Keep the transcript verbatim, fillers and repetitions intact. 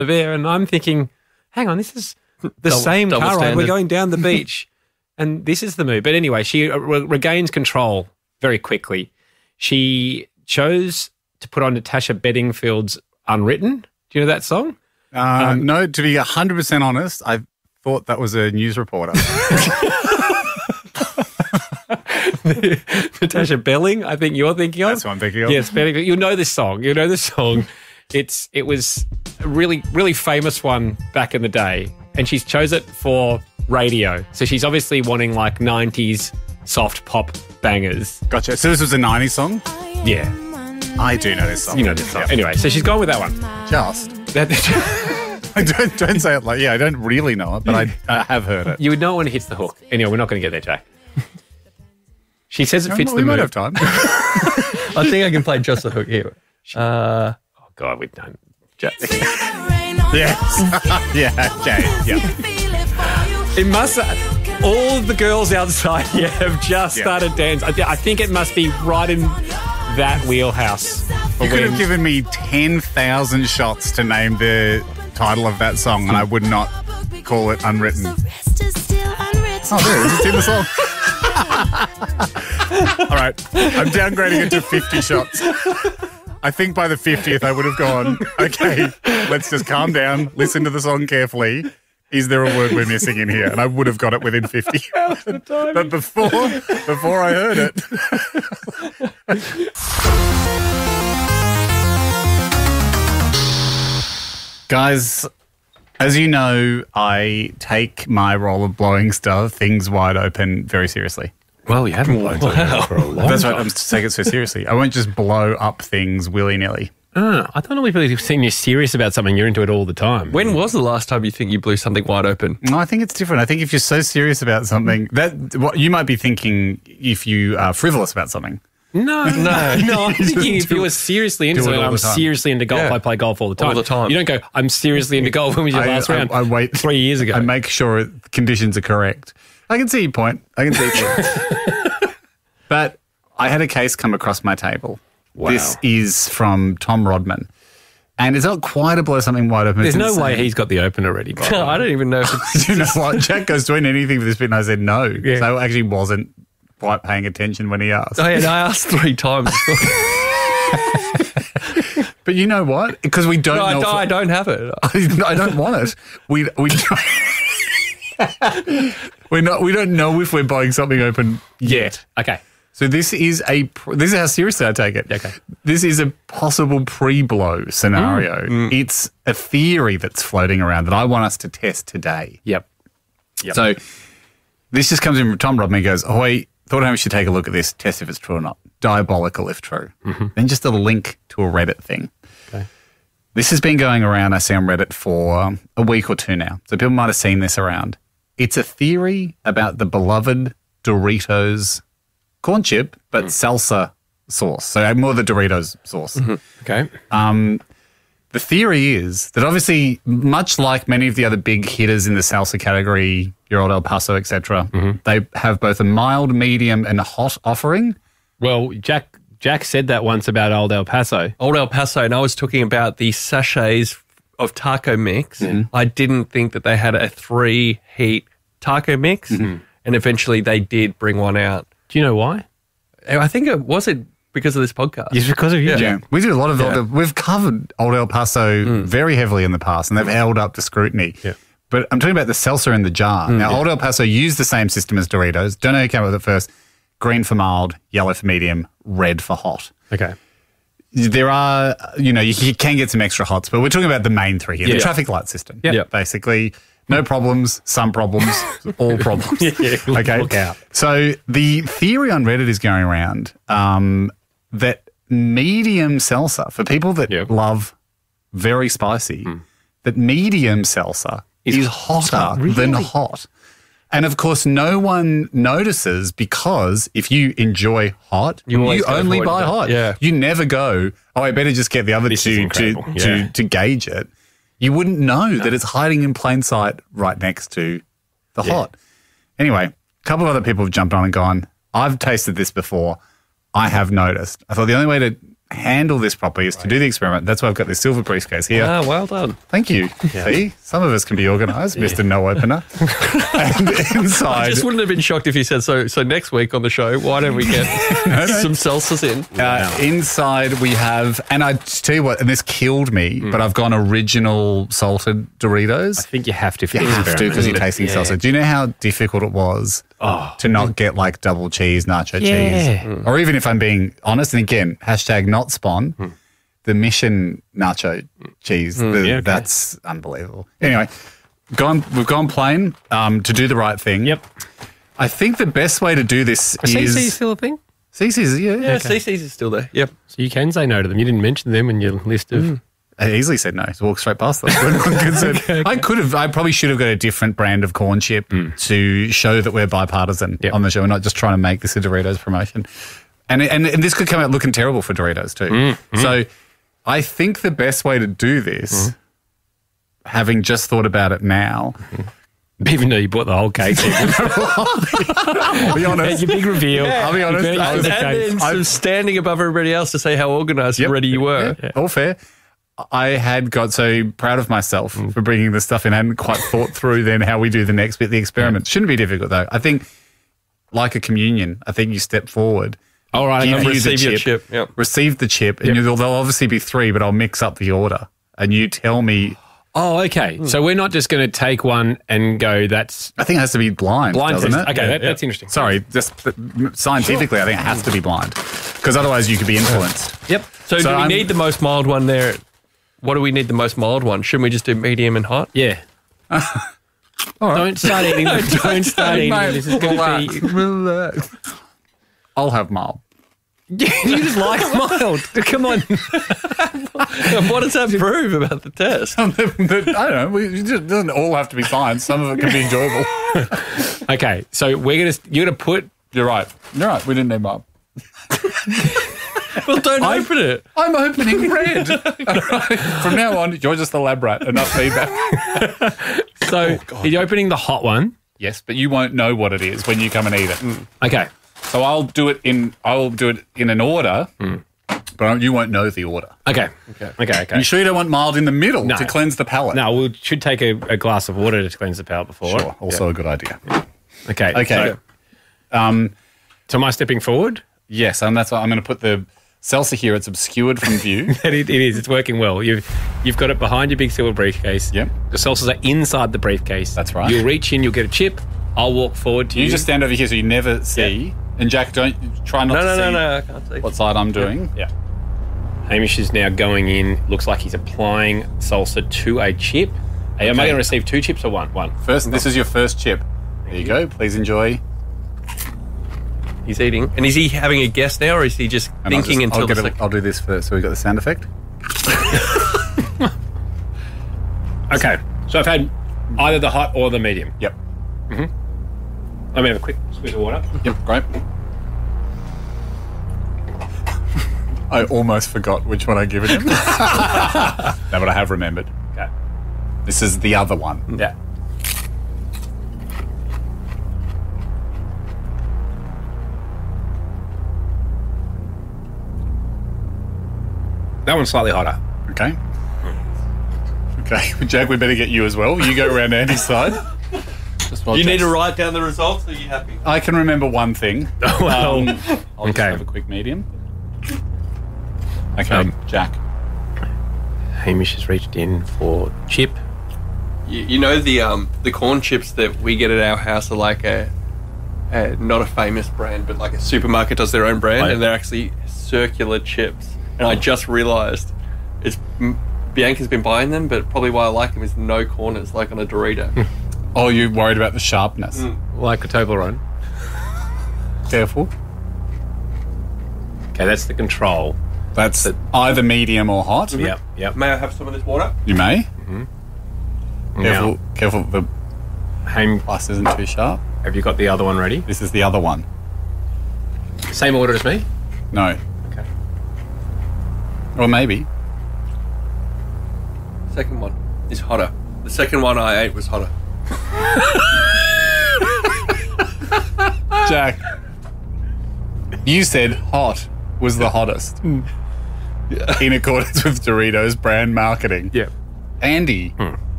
there, and I'm thinking, hang on, this is the Double- same double car ride. We're standard. going down the beach, and this is the move. But anyway, she re- regains control very quickly. She chose to put on Natasha Bedingfield's Unwritten. Do you know that song? Uh, Um, no, to be one hundred percent honest, I thought that was a news reporter. Natasha Belling, I think you're thinking of. That's what I'm thinking of. Yes, Bedingfield. You know this song. You know this song. It's It was a really, really famous one back in the day, and she's chose it for radio. So she's obviously wanting like nineties soft pop bangers. Gotcha. So this was a nineties song? Yeah, I do know this song. you know this song. Yeah. Anyway, so she's gone with that one. Just. That- I don't, don't say it like, yeah, I don't really know it, but I, I have heard it. you would know when it hits the hook. Anyway, we're not going to get there, Jack. She says it fits we the might mood. have time. I think I can play just the hook here. Uh, Oh, God, we've done. Jack. Yes. yeah, okay. Yeah. It must. All of the girls outside here have just Yeah. started dancing. I, th- I think it must be right in that wheelhouse. for You could when- have given me ten thousand shots to name the title of that song, and I would not call it Unwritten. Oh, there it is. It's in the song. All right. I'm downgrading it to fifty shots. I think by the fiftieth, I would have gone, okay, let's just calm down, listen to the song carefully. Is there a word we're missing in here? And I would have got it within fifty. But before, before I heard it. Guys, as you know, I take my role of blowing stuff, things wide open, very seriously. Well, you haven't blown wow. for a long That's right. time. I'm taking it so seriously. I won't just blow up things willy-nilly. Uh, I don't know if we've seen you serious about something. You're into it all the time. when was the last time you think you blew something wide open? No, I think it's different. I think if you're so serious about something, that what you might be thinking if you are frivolous about something. No, no, no. I'm thinking if do- you were seriously into do it something, all I'm the time. seriously into golf. Yeah. I play golf all the time. All the time. You don't go, I'm seriously into golf. When was your I, last I- round? I wait Three years ago. I make sure the conditions are correct. I can see your point. I can see your point. But I had a case come across my table. Wow. This is from Tom Rodman. And it's not quite a blow something wide open. There's It's no insane. way he's got the open already. By the way. I don't even know if it's... Do you know what? Jack goes, do I need anything for this bit? And I said no. Yeah. So I actually wasn't quite paying attention when he asked. I, I asked three times. But you know what? Because we don't No, I, know. don't- I don't have it. I don't want it. We we don't, we're not. We don't know if we're buying something open yet. Okay. So this is a. pr- This is how seriously I take it. Okay. This is a possible pre-blow scenario. It's a theory that's floating around that I want us to test today. Yep. Yep. So this just comes in from Tom Rodman. He goes, oh, wait, thought I should take a look at this, test if it's true or not. Diabolical if true. Then just a link to a Reddit thing. Okay. This has been going around, I see on Reddit for a week or two now. So people might have seen this around. It's a theory about the beloved Doritos corn chip, but salsa sauce. So more the Doritos sauce. Okay. The theory is that obviously, much like many of the other big hitters in the salsa category, your old El Paso, et cetera, they have both a mild, medium, and hot offering. Well, Jack Jack said that once about Old El Paso. Old El Paso, and I was talking about the sachets of taco mix. I didn't think that they had a three heat taco mix, and eventually they did bring one out. Do you know why? I think it was it because of this podcast. It's because of you, Yeah. Jack. We do a lot of Yeah. old, we've covered Old El Paso very heavily in the past, and they've held up to scrutiny. Yeah. But I'm talking about the salsa in the jar. Now, Old El Paso used the same system as Doritos. Don't know who came up with it first. Green for mild, yellow for medium, red for hot. Okay. There are, you know, you, you can get some extra hots, but we're talking about the main three here. Yeah. The traffic light system. Yeah. Yeah. Basically, no problems, some problems, all problems. Yeah, Okay. look out. So the theory on Reddit is going around um, that medium salsa, for people that Yeah. love very spicy, that medium salsa is, Is hotter hotter. than Really? hot. And of course, no one notices because if you enjoy hot, You you, always go only avoid buy that. hot. Yeah. You never go, oh, I better just get the other This is two to, incredible. to, Yeah. to gauge it. You wouldn't know that it's hiding in plain sight right next to the hot. Anyway, a couple of other people have jumped on and gone, I've tasted this before. I have noticed. I thought the only way to handle this properly is to do the experiment. That's why I've got this silver briefcase here. Ah, well done. Thank you. See, some of us can be organised, Mister No Opener. And inside, I just wouldn't have been shocked if you said so. So next week on the show, why don't we get No, no. some salsas in? uh, inside we have, and I tell you what, and this killed me, but I've gone original salted Doritos. I think you have to for You the have to experiment, because you're isn't it? tasting Yeah. salsa. Do you know how difficult it was Oh. to not get like double cheese, nacho Yeah. cheese? Or even if I'm being honest, and again, hashtag not spawn, the Mission nacho cheese, the, yeah, okay. that's unbelievable. Anyway, gone. we've gone plain um, to do the right thing. Yep. I think the best way to do this C C is... still a thing? C C's, yeah. Yeah, C C's is still there. Yep. So you can say no to them. You didn't mention them in your list of... I easily said no. Just walk straight past them. okay, okay. I could have. I probably should have got a different brand of corn chip to show that we're bipartisan Yep. on the show. We're not just trying to make this a Doritos promotion. And and, and this could come out looking terrible for Doritos too. So I think the best way to do this, having just thought about it now, Even though you bought the whole cake. I'll be honest. Your big reveal. I'll be honest. You I was- burnt And the cake. then some standing above everybody else to say how organised and ready you were. Yeah, all fair. I had got so proud of myself for bringing this stuff in. I hadn't quite thought through then how we do the next bit, the experiment. Shouldn't be difficult though. I think, like a communion, I think you step forward. All right. Give I got you the receive your chip, chip, yep. receive the chip, and you'll, there'll obviously be three, but I'll mix up the order. And you tell me, Oh, okay. So we're not just going to take one and go, that's I think it has to be blind, blind doesn't test. it? Okay, that, that's interesting. Sorry, just but scientifically, I think it has to be blind because otherwise you could be influenced. Yep. So, So do we I'm- need the most mild one there? What do we need the most mild one? Shouldn't we just do medium and hot? Yeah. Don't start eating them. Don't start eating them. This is going to be... Relax. I'll have mild. you just like mild. Come on. What does that prove about the test? I don't know. We, it just doesn't all have to be science. Some of it can be enjoyable. Okay, so we're going to... You're going to put... You're right. You're right. We didn't need mild. Well, don't open it. I'm opening red. From now on, you're just the lab rat. Enough feedback. So you're opening the hot one. Yes, but you won't know what it is when you come and eat it. Okay. So I'll do it in. I'll do it in an order, but you won't know the order. Okay. Okay. Okay. Okay. You sure you don't want mild in the middle No. to cleanse the palate? No, we should take a, a glass of water to cleanse the palate before. Sure. Also a good idea. Okay. Okay. So, Um, so am I stepping forward? yes, and that's why I'm going to put the salsa here. It's obscured from view. It, it is. It's working well. You've you've got it behind your big silver briefcase. Yep. The salsas are inside the briefcase. That's right. You'll reach in. You'll get a chip. I'll walk forward to you. You just stand over here so you never see. And Jack, don't try not No, to no, see no, no. I can't see. what side I'm doing. Yeah. Hamish is now going in. Looks like he's applying salsa to a chip. Hey, am I Okay. going to receive two chips or one? One. First, this is your first chip. There you go. Please enjoy. He's eating. And is he having a guess now, or is he just And I'll thinking just- I'll until the get it- second? I'll do this first. So we got the sound effect. Okay. So I've had either the hot or the medium. Yep. Let me have a quick squeeze of water. Yep. Great. I almost forgot which one I given him. No, but I have remembered. Okay. This is the other one. Yeah. That one's slightly hotter. Okay. Okay, Jack, we better get you as well. You go around Andy's side. Just while You need Jack's- to write down the results. Are you happy? I can remember one thing. Well, Um, I'll just okay. have a quick medium. Okay, Um, Jack. Hamish has reached in for chip. You, you know the um the corn chips that we get at our house are like a, a not a famous brand, but like a supermarket does their own brand, Right. and they're actually circular chips. And I just realised it's m- Bianca's been buying them, but probably why I like them is no corners, like on a Dorito. Oh, you're worried about the sharpness. Like a Toblerone. Careful. Okay, that's the control. That's either medium or hot. Yep, yep. May I have some of this water? You may. Careful, Now, careful. The Ham, glass isn't too sharp. have you got the other one ready? This is the other one. Same order as me? No. Okay. Or maybe. Second one is hotter. The second one I ate was hotter. Jack, you said hot was the hottest. in accordance with Doritos brand marketing. Yeah. Andy,